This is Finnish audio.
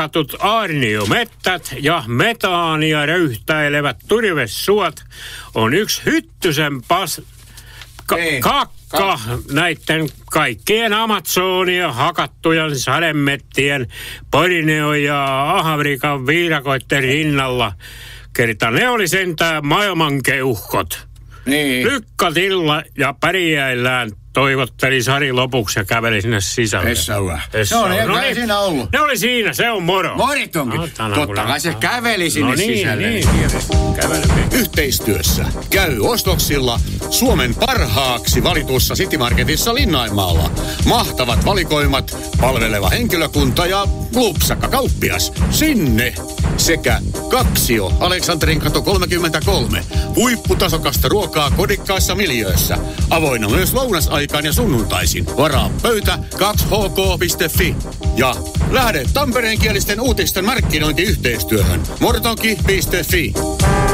hakatut aarniomettät ja metaania röyhtäilevät turvesuot on yksi hyttysen kakka näiden kaikkien Amazonia hakattujen sademettien, Borneo ja Afrikan viidakoiden rinnalla. Kerta ne oli sentään maailmankeuhkot. Niin. Lykkatilla ja pärjäillään, toivotteli Sari lopuksi ja käveli sinne sisälle. Essaura. No niin, siinä ollut. Ne oli siinä, se on moro. Morit onkin. Totta kai se käveli sinne sisälle. Niin. Yhteistyössä käy ostoksilla Suomen parhaaksi valitussa City Marketissa Linnainmaalla. Mahtavat valikoimat, palveleva henkilökunta ja lupsakka kauppias. Sinne! Sekä Kaksio, Aleksanterinkatu 33. Huipputasokasta ruokaa kodikkaissa miljöössä. Avoinna myös lounasaikaan ja sunnuntaisin. Varaa pöytä 2hk.fi. Ja lähde tampereenkielisten uutisten markkinointiyhteistyöhön. mortonki.fi.